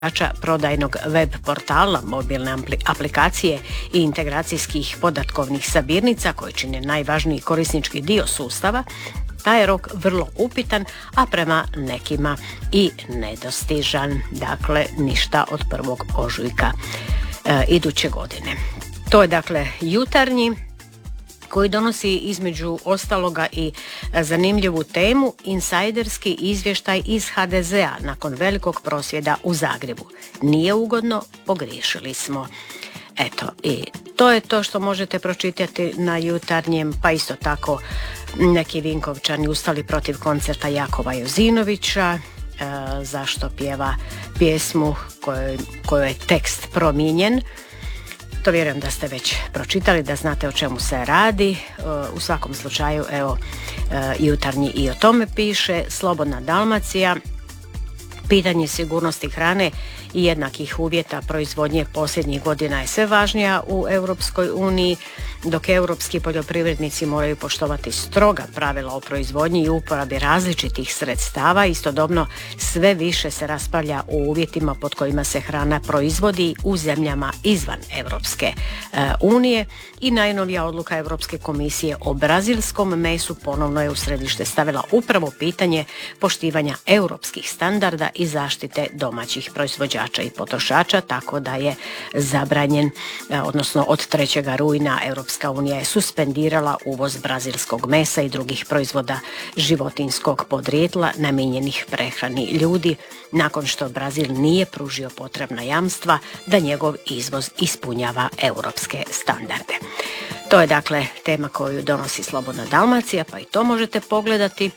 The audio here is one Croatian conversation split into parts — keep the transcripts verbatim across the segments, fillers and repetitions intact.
prodajnog web portala, mobilne aplikacije i integracijskih podatkovnih sabirnica koji čine najvažniji korisnički dio sustava, taj je rok vrlo upitan, a prema nekima i nedostižan. Dakle, ništa od prvog ožujka e, iduće godine. To je dakle Jutarnji, koji donosi između ostaloga i zanimljivu temu, insajderski izvještaj iz ha de zea nakon velikog prosvjeda u Zagrebu. Nije ugodno, pogriješili smo. Eto, i to je to što možete pročitati na Jutarnjem, pa isto tako neki Vinkovčani ustali protiv koncerta Jakova Jozinovića, e, zašto pjeva pjesmu kojoj, kojoj je tekst promijenjen. To vjerujem da ste već pročitali, da znate o čemu se radi. U svakom slučaju, evo, Jutarnji i o tome piše. Slobodna Dalmacija, pitanje sigurnosti hrane i jednakih uvjeta proizvodnje posljednjih godina je sve važnija u Europskoj uniji, dok europski poljoprivrednici moraju poštovati stroga pravila o proizvodnji i uporabi različitih sredstava. Istodobno sve više se raspravlja o uvjetima pod kojima se hrana proizvodi u zemljama izvan Europske unije. I najnovija odluka Europske komisije o brazilskom mesu ponovno je u središte stavila upravo pitanje poštivanja europskih standarda i zaštite domaćih proizvođača i potrošača, tako da je zabranjen, odnosno od trećeg rujna Europska unija je suspendirala uvoz brazilskog mesa i drugih proizvoda životinjskog podrijetla namijenjenih prehrani ljudi, nakon što Brazil nije pružio potrebna jamstva da njegov izvoz ispunjava europske standarde. To je dakle tema koju donosi Slobodna Dalmacija, pa i to možete pogledati.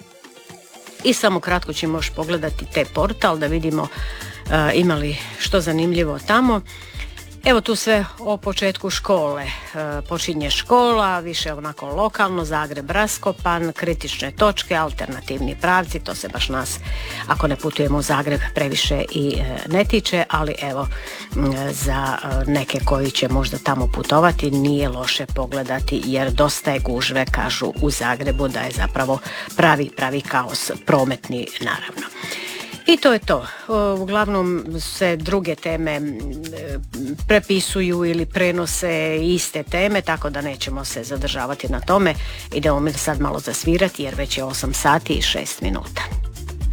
I samo kratko ćemo još pogledati te portal da vidimo uh, ima li što zanimljivo tamo. Evo tu sve o početku škole. E, počinje škola, više onako lokalno, Zagreb raskopan, kritične točke, alternativni pravci, to se baš nas, ako ne putujemo u Zagreb, previše i e, ne tiče, ali evo m, za e, neke koji će možda tamo putovati nije loše pogledati, jer dosta je gužve, kažu u Zagrebu, da je zapravo pravi, pravi kaos prometni, naravno. I to je to. Uglavnom se druge teme prepisuju ili prenose iste teme, tako da nećemo se zadržavati na tome. Idemo mi sad malo zasvirati jer već je osam sati i šest minuta.